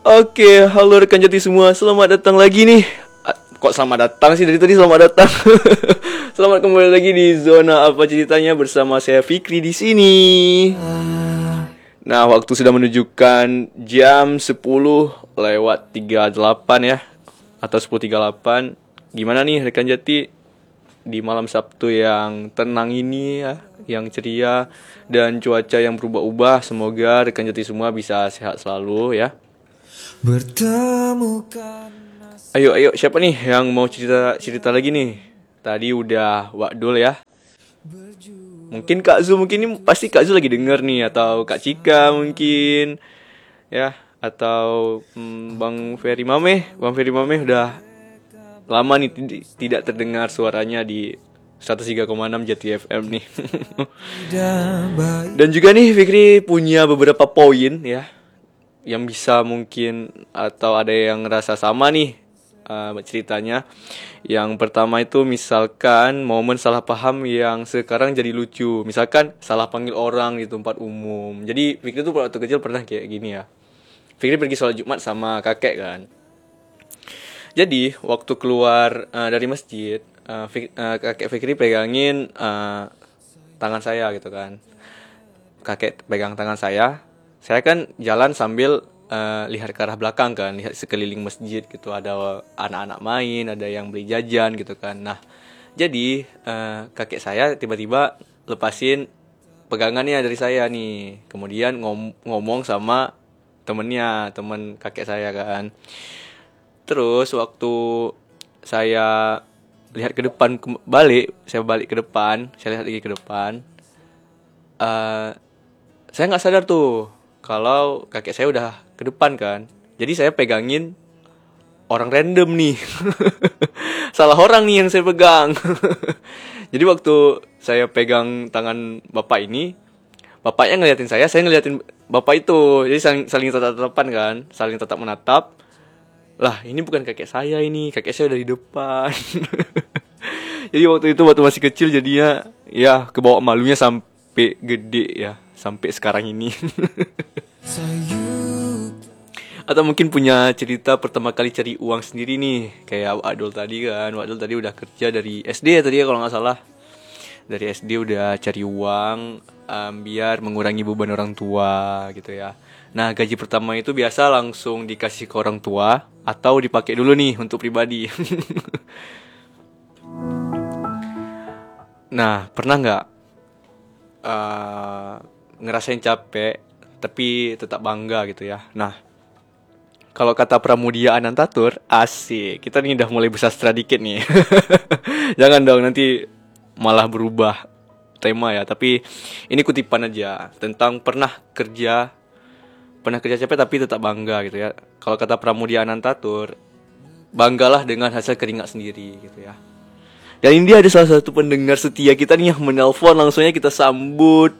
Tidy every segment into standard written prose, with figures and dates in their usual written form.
Oke, halo rekan jati semua, selamat datang lagi nih. Kok selamat datang sih dari tadi selamat datang. Selamat kembali lagi di zona apa ceritanya bersama saya Fikri di sini. Nah, waktu sudah menunjukkan jam 10:38 ya, atau 10:38. Gimana nih rekan jati di malam Sabtu yang tenang ini ya, yang ceria dan cuaca yang berubah-ubah. Semoga rekan jati semua bisa sehat selalu ya. Bertemukan. Ayo, siapa nih yang mau cerita lagi nih? Tadi udah Wakdul ya. Mungkin Kak Zu, mungkin ini pasti Kak Zu lagi denger nih, atau Kak Cika mungkin ya, atau Bang Ferry Mameh udah lama nih tidak terdengar suaranya di 103,6 Jati FM nih. Dan juga nih Fikri punya beberapa poin ya yang bisa mungkin atau ada yang ngerasa sama nih ceritanya. Yang pertama itu misalkan momen salah paham yang sekarang jadi lucu. Misalkan salah panggil orang di tempat umum. Jadi Fikri tuh waktu kecil pernah kayak gini ya. Fikri pergi sholat Jumat sama kakek kan. Jadi waktu keluar dari masjid, kakek Fikri pegangin tangan saya gitu kan. Kakek pegang tangan saya kan jalan sambil lihat ke arah belakang kan, lihat sekeliling masjid gitu, ada anak-anak main, ada yang beli jajan gitu kan. Nah, jadi kakek saya tiba-tiba lepasin pegangannya dari saya nih, kemudian ngomong sama temen kakek saya kan. Terus waktu saya lihat ke depan saya balik ke depan, saya lihat lagi ke depan. Saya nggak sadar tuh kalau kakek saya udah ke depan kan. Jadi saya pegangin orang random nih. Salah orang nih yang saya pegang. Jadi waktu saya pegang tangan bapak ini, bapaknya ngeliatin saya ngeliatin bapak itu. Jadi saling tatap-tatapan kan, saling tatap menatap. Lah, ini bukan kakek saya ini, kakek saya udah di depan. Jadi waktu masih kecil jadinya ya kebawa malunya sampai gede ya, sampai sekarang ini. Atau mungkin punya cerita pertama kali cari uang sendiri nih, kayak Wadul tadi kan. Wadul tadi udah kerja dari SD ya tadi ya kalau nggak salah. Dari SD udah cari uang biar mengurangi beban orang tua gitu ya. Nah, gaji pertama itu biasa langsung dikasih ke orang tua atau dipakai dulu nih untuk pribadi. Nah, pernah nggak ngerasain capek tapi tetap bangga gitu ya? Nah, kalau kata Pramudia Anantatur, asik. Kita nih udah mulai bersastra dikit nih. Jangan dong, nanti malah berubah tema ya. Tapi ini kutipan aja tentang pernah kerja capek tapi tetap bangga gitu ya. Kalau kata Pramudia Anantatur, banggalah dengan hasil keringat sendiri gitu ya. Dan ini dia ada salah satu pendengar setia kita nih yang menelpon, langsungnya kita sambut.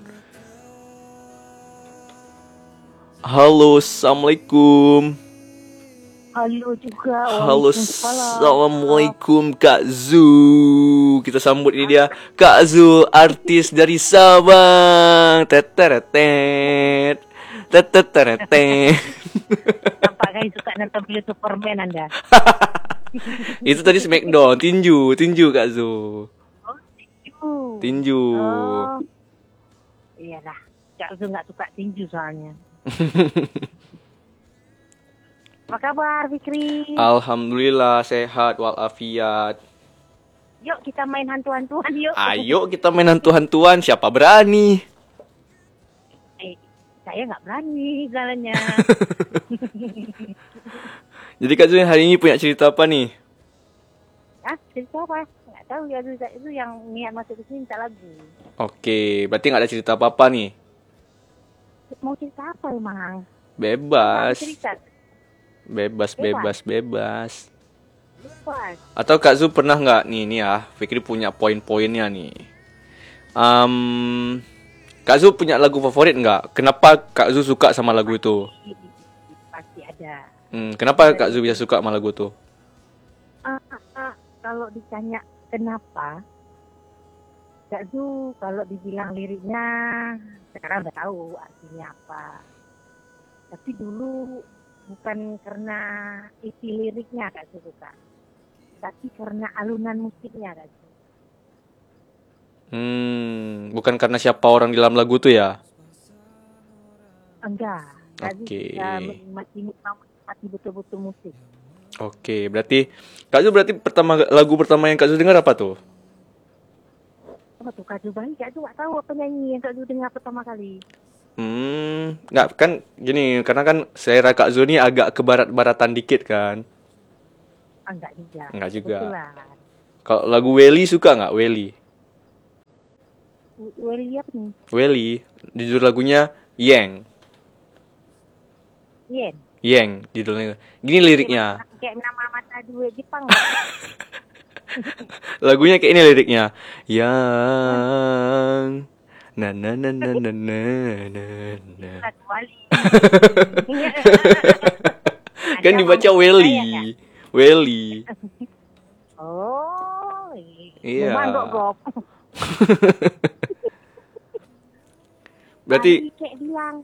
Halo, assalamualaikum. Halo juga. Halo, assalamualaikum Kak Zu. Kita sambut ini dia Kak Zu, artis dari Sabang. Teteretet, teteretet. Nampaknya suka nonton video Superman Anda. Itu tadi Smackdown, tinju Kak Zu. Oh, tinju. Tinju. Oh, iyalah. Kak Zu nggak suka tinju soalnya. Apa kabar, Fikri? Alhamdulillah sehat walafiat. Yuk kita main hantu-hantuan yuk. Ayo kita main hantu-hantuan, siapa berani? Saya nggak berani jalannya. Jadi Kak Zu hari ini punya cerita apa nih? Cerita apa? Nggak tahu ya, itu yang niat masuk ke sini minta lagu. Oke, berarti nggak ada cerita apa-apa nih? Mau cerita apa emang? Bebas. Cerita. Bebas. Wah. Atau Kak Zu pernah nggak nih ya? Fikri punya poin-poinnya nih. Kak Zu punya lagu favorit nggak? Kenapa Kak Zu suka sama lagu itu? Pasti ada. Kenapa Kak Zu bisa suka sama lagu itu? Kalau ditanya kenapa, Kak Zu kalau dibilang liriknya sekarang udah tahu artinya apa. Tapi dulu bukan karena isi liriknya Kak Zu suka, tapi karena alunan musiknya Kak Zu. Bukan karena siapa orang di dalam lagu tuh ya? Enggak, Kak Zu Oke. menikmati betul-betul musik. Oke, berarti Kak Zu lagu pertama yang Kak Zu dengar apa tuh? Apa tuh Kak Zu baik? Kak Zu nggak tahu apa nyanyi yang Kak Zu dengar pertama kali. Nggak kan gini, karena kan selera Kak Zu ini agak ke barat-baratan dikit kan? Enggak juga. Nggak juga. Kebetulan. Kalau lagu Welly suka nggak Welly? Welly apa nih? Welly, judul lagunya Yang. Yen. Yang judulnya. Gini liriknya. Kayak nama mata dua Jepang. Lagunya kayak ini liriknya. Yang na na na na na na na na. Lagu Wali. Kan dibaca Welly. Welly. Oh, Iya. gop. Berarti kayak bilang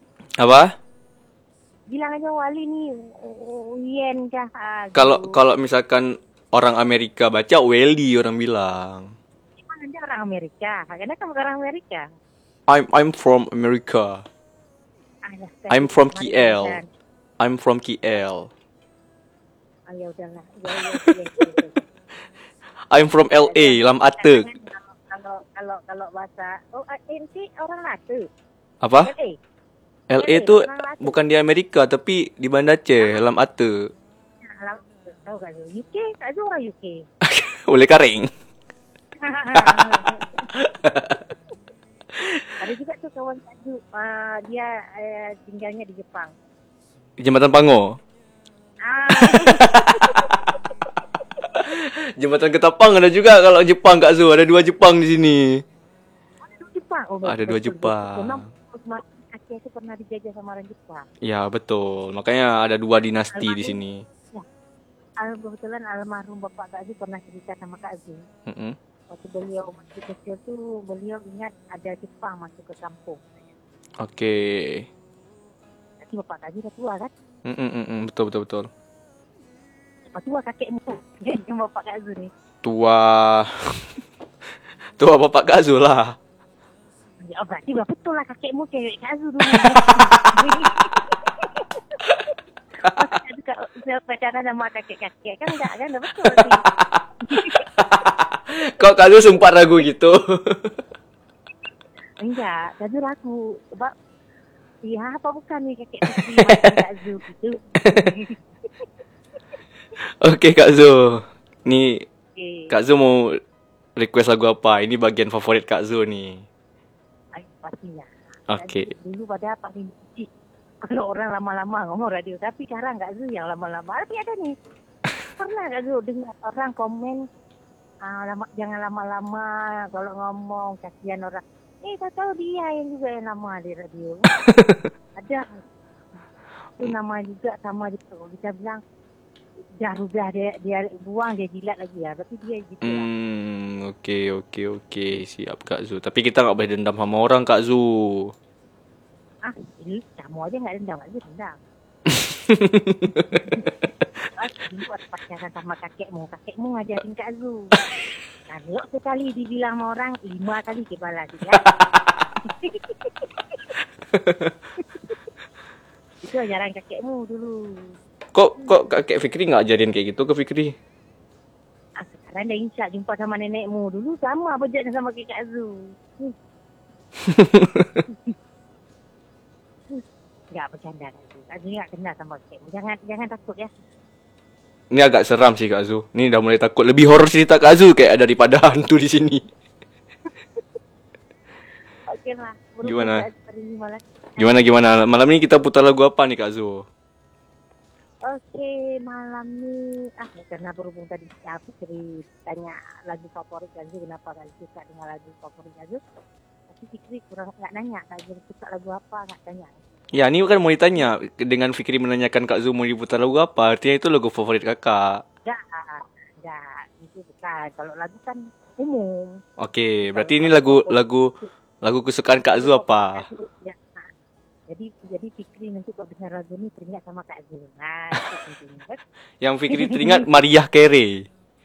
aja Wali nih, Yen kah? Kalau misalkan orang Amerika baca Welly orang bilang. Emang dia orang Amerika? Karena kamu orang Amerika. I'm from America. I'm from KL. I'm from KL. Oh ya udahlah. I'm from LA, Lam Ate. Kalau bahasa ini orang Late. Apa? LA. LA itu bukan di Amerika tapi di Banda Aceh, Lam Ate. Tahu kan UK? Kak Zu orang UK. Boleh karing. Ada juga tuh kawan Kak Zu, dia tinggalnya di Jepang. Di Jembatan Pango. Jembatan Ketapang ada juga kalau Jepang Kak Zu, ada 2 Jepang di sini. Ada 2 Jepang. Oh, ada 2 Jepang. Memang Aceh itu pernah dijajah sama orang Jepang. Ya, betul. Makanya ada 2 dinasti di sini. Ya. Kebetulan almarhum Bapak Kak Zu pernah cerita sama Kak Zu. Waktu beliau masih kecil tuh, beliau ingat ada Jepang masuk ke kampung. Oke. Tapi Bapak Kak Zu udah tua kan? Betul. Bapak tua kakekmu. Yang Bapak Kak Zu nih. Tua Bapak Kak Zu lah. Oh, berarti betul lah kakekmu cewek Kak Zu dulu. Saya pacaran sama kakek-kakek kan enggak kan? Udah betul sih. Kok Kak Zu sempat ragu gitu? Enggak, Kak Zu ragu. Sebab ya apa bukan nih kakek macam Kak Zu gitu. Oke Kak Zu. Nih Kak Zu mau request lagu apa? Ini bagian favorit Kak Zu nih. Pastinya. Oke. Dulu pada paling benci kalau orang lama-lama ngomong radio, tapi sekarang Kak Zu yang lama-lama. Tapi ada nih. Pernah Kak Zu dengar orang komen jangan lama-lama kalau ngomong, kasihan orang. Tahu dia yang juga yang lama di radio. Ada. Itu nama juga sama gitu. Bisa bilang udah dia buang, dia jilat lagi ya. Tapi dia gitu lah. Oke. Siap Kak Zu. Tapi kita nggak boleh dendam sama orang Kak Zu. Ini kamu aja nggak dendam, aja dendam. Buat pacaran sama kakekmu ngajarin Kak Zu. Kalau sekali dibilang sama orang, 5 kali dibalas ya. Itu ajaran kakekmu dulu. Kok kakek Fikri nggak ajarin kayak gitu ke Fikri? Sekarang dah insya jumpa sama nenekmu. Dulu sama bejatnya sama Kak Zu. Enggak bercanda Kak Zu. Kak Zu nggak kenal sama kakekmu. Jangan takut ya. Ini agak seram sih Kak Zu. Ini udah mulai takut. Lebih horor cerita Kak Zu kayak daripada hantu di sini. Oke lah. Gimana? Malam ini kita putar lagu apa nih Kak Zu? Oke, malam ini karena berhubung tadi aku ceritanya lagu favorit Kak Zu, kenapa Kak Zu suka dengan lagu favorit Kak Zu? Tapi Fikri kurang nggak nanya Kak Zu suka lagu apa, nggak tanya. Ya, ini kan mau ditanya. Dengan Fikri menanyakan Kak Zu mau diputar lagu apa, artinya itu lagu favorit kakak. Enggak, itu bukan. Kalau lagu kan umum. Oke, berarti ini lagu kesukaan Kak Zu apa? Jadi Fikri nanti kalau dengar lagu ini teringat sama Kak Zul. Nah, itu pentingnya kan? Yang Fikri teringat Mariah Carey.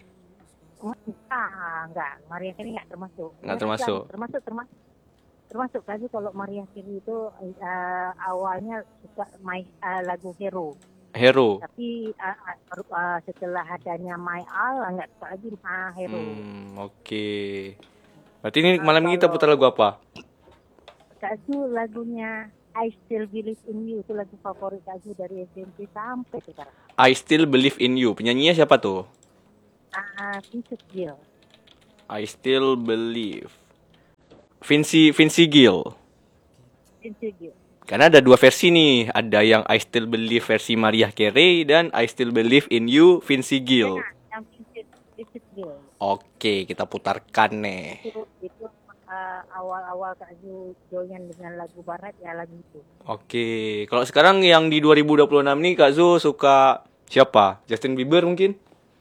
Enggak. Maria Carey enggak termasuk. Nggak Ya, termasuk. termasuk Kak Zul kalau Maria Carey itu awalnya suka lagu Hero. Hero. Tapi setelah adanya My All nggak suka lagi Hero. Oke. Berarti ini malam ini kita putar lagu apa? Kak Zul lagunya I Still Believe in You itu lagu favorit Kak Zul dari SMP sampai sekarang. I Still Believe in You. Penyanyinya siapa tuh? Princess Gill. I Still Believe. Vinci Gill. Princess Gill. Karena ada dua versi nih. Ada yang I Still Believe versi Mariah Carey dan I Still Believe in You Vinci Gill. Yang Princess Gill. Oke, kita putarkan nih. Itu awal-awal Kak Zul join dengan lagu barat ya lagu itu. Oke, kalau sekarang yang di 2026 nih Kak Zu suka siapa? Justin Bieber mungkin?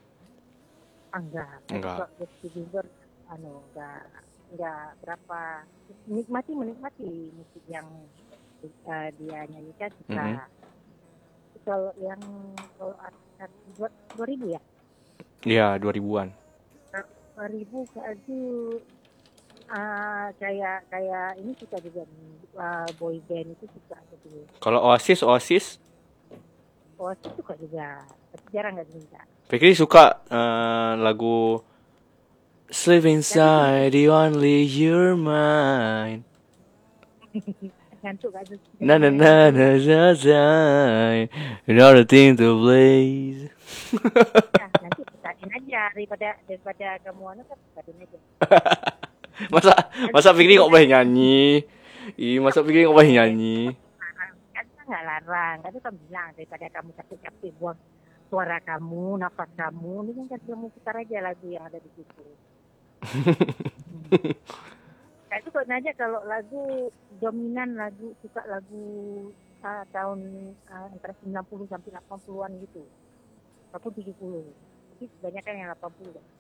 Enggak. Justin Bieber enggak berapa menikmati musik yang dia nyanyikan suka. Kalau yang 2000 ya? Iya, 2000-an. 2000 Kak Zul kayak ini suka juga boy band itu suka gitu. Kalau Oasis Suka juga, tapi jarang nggak minta. Fikri suka lagu Sleep Inside the Only Your Mind. Ngantuk gak tuh? Na another thing to blaze. Ya, nanti putarin aja daripada kamu kan putarin aja. Masa Fikri kok boleh nyanyi? Masa Fikri kok boleh nyanyi? Kan nggak larang, kan kan bilang daripada kamu capek-capek buang suara kamu, nafas kamu, ini kan kamu putar aja lagu yang ada di situ. Kayak itu kok aja kalau lagu dominan suka lagu tahun antara 90 sampai 80-an gitu. Ataupun 70. Tapi kebanyakan yang 80 kan.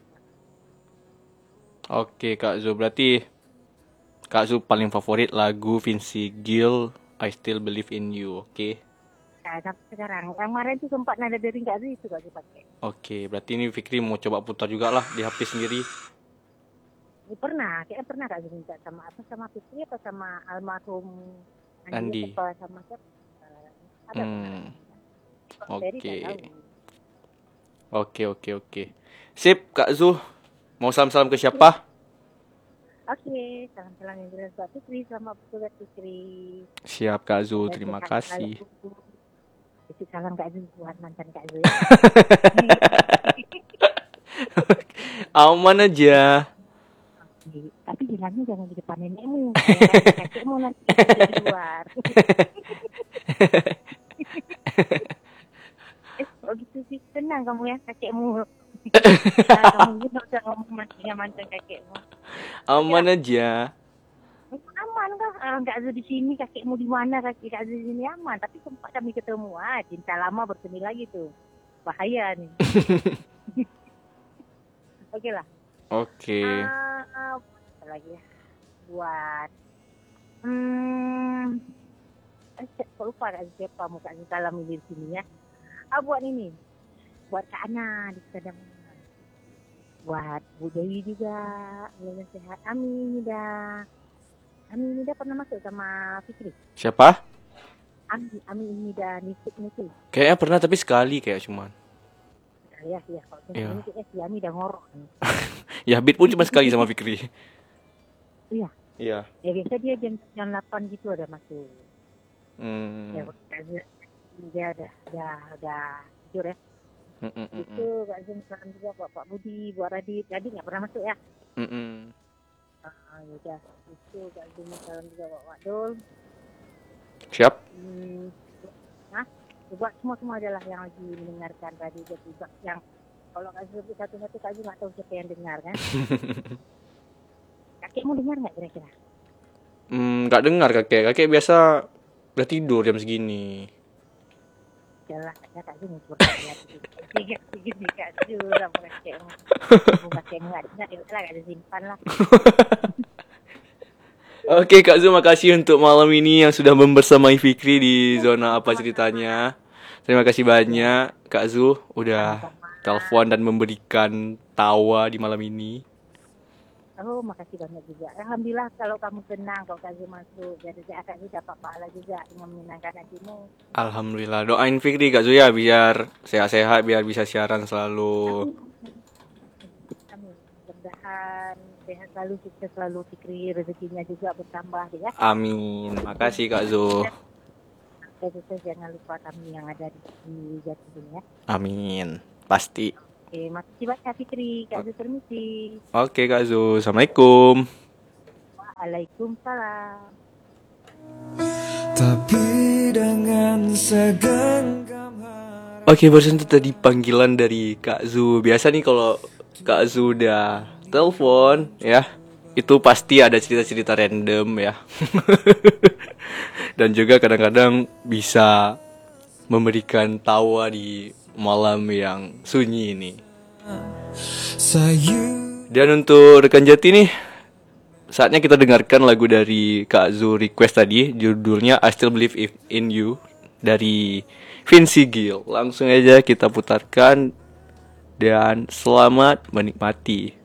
Oke Kak Zu, berarti Kak Zu paling favorit lagu Vinci Gill I Still Believe in You, oke? Nah, sampai sekarang. Yang kemarin tuh sempat nada dari Kak Zu itu Kak Zu pakai. Oke, berarti ini Fikri mau coba putar juga lah di HP sendiri. Kayaknya pernah Kak Zu minta sama Fikri apa sama almarhum Andi. Apa sama siapa? Ada. Oke. Sip, Kak Zu. Mau salam-salam ke siapa? Oke, salam-salam yang jelas buat Fikri sama buat Fikri. Siap Kak Zu, terima kasih. Itu salam Kak Zu buat mantan Kak Zu. Aman aja. Tapi bilangnya jangan di depan nenekmu. Kakekmu nanti di luar. Oh gitu sih, tenang kamu ya kakekmu. Kamu juga usah ngomong mantan kakekmu. Aman aja. Aman kah? Nggak ada di sini kakekmu di mana? Kakek ada di sini aman. Tapi sempat kami ketemu. Cinta lama bertemu lagi tuh. Bahaya nih. Oke lah. Oke. Apa lagi ya? Buat kok lupa Kak siapa mau Kak salam di sini ya. Buat ini. Buat Kak Ana di Sedang. Buat Bu Dewi juga. Semoga sehat. Amin Nida pernah masuk sama Fikri. Siapa? Amin Nida Nisik. Kayaknya pernah tapi sekali kayak cuman. Ya, kalau ini si Ami udah ngorok. Ya, Beat pun cuma sekali sama Fikri. Iya. Iya. Ya biasa dia jam 8 gitu ada masuk. Ya, dia udah tidur ya. Itu Kak Zin salam juga Pak Budi, Bu Radit. Tadi nggak pernah masuk ya? Udah. Itu Kak Zin salam juga Pak Wadul. Siap. Buat semua adalah yang lagi mendengarkan tadi juga yang kalau Kak Zin satu-satu Kak Zin nggak tahu siapa yang dengar kan? Kakekmu dengar nggak kira-kira? Nggak dengar kakek biasa udah tidur jam segini. Jalan aja Kak Zin ngubur lagi. Tiga Kak Zin sama kakekmu. Kakekmu nggak dengar ya udah Kak Zin simpan lah. Oke Kak Zu, makasih untuk malam ini yang sudah membersamai Fikri di zona apa ceritanya. Terima kasih Ya, banyak Kak Zu udah sama-sama. telepon dan memberikan tawa di malam ini. Oh, makasih banyak juga. Alhamdulillah kalau kamu senang, kalau kamu masuk. Jadi akan dapat pahala juga dengan menyenangkan hatimu. Alhamdulillah, doain Fikri Kak Zu ya biar sehat-sehat, biar bisa siaran selalu. Amin. Amin. Mudah-mudahan sehat selalu, sukses selalu, Fikri, rezekinya juga bertambah ya. Amin. Makasih Kak Zu. Sukses jangan lupa kami yang ada di Jatim ya. Amin. Pasti. Oke, makasih banyak Fikri. Kak Zu permisi. Oke Kak Zu, Assalamualaikum. Waalaikumsalam. Tapi dengan segenggam harap. Oke, barusan itu tadi panggilan dari Kak Zu. Biasa nih kalau Kak Zu udah telepon ya, itu pasti ada cerita-cerita random ya. Dan juga kadang-kadang bisa memberikan tawa di malam yang sunyi ini. Sayu Dan untuk rekan Jati nih, saatnya kita dengarkan lagu dari Kak Zu request tadi. Judulnya I Still Believe in You dari Vincy Gill. Langsung aja kita putarkan dan selamat menikmati.